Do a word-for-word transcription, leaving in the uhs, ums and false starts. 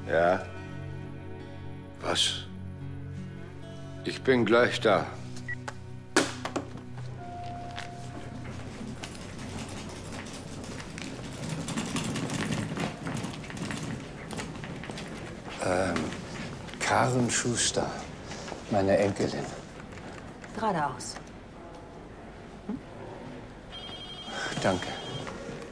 Ja? Was? Ich bin gleich da. Ähm, Karen Schuster, meine Enkelin. Geradeaus. Danke.